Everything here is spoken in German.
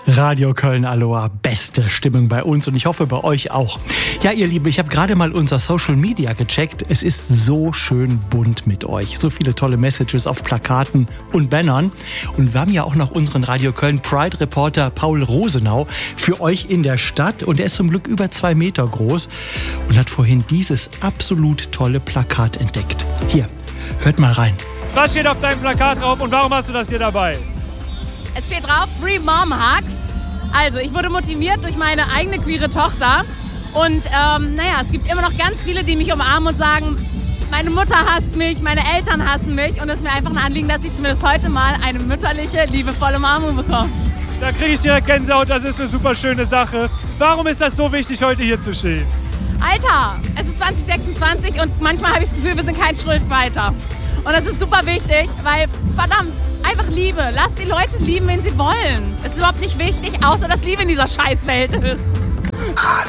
Radio Köln Aloha, beste Stimmung bei uns und ich hoffe bei euch auch. Ja, ihr Lieben, ich habe gerade mal unser Social Media gecheckt. Es ist so schön bunt mit euch. So viele tolle Messages auf Plakaten und Bannern. Und wir haben ja auch noch unseren Radio Köln Pride Reporter Paul Rosenau für euch in der Stadt. Und er ist zum Glück über 2 Meter groß und hat vorhin dieses absolut tolle Plakat entdeckt. Hier, hört mal rein. Was steht auf deinem Plakat drauf und warum hast du das hier dabei? Es steht drauf, Free Mom Hugs. Also, ich wurde motiviert durch meine eigene queere Tochter. Und es gibt immer noch ganz viele, die mich umarmen und sagen, meine Mutter hasst mich, meine Eltern hassen mich. Und es ist mir einfach ein Anliegen, dass ich zumindest heute mal eine mütterliche, liebevolle Umarmung bekomme. Da kriege ich direkt Gänsehaut, das ist eine super schöne Sache. Warum ist das so wichtig, heute hier zu stehen? Alter, es ist 2026 und manchmal habe ich das Gefühl, wir sind kein Schritt weiter. Und das ist super wichtig, weil, verdammt, einfach Liebe. Lasst die Leute lieben, wen sie wollen. Es ist überhaupt nicht wichtig, außer dass Liebe in dieser Scheißwelt ist.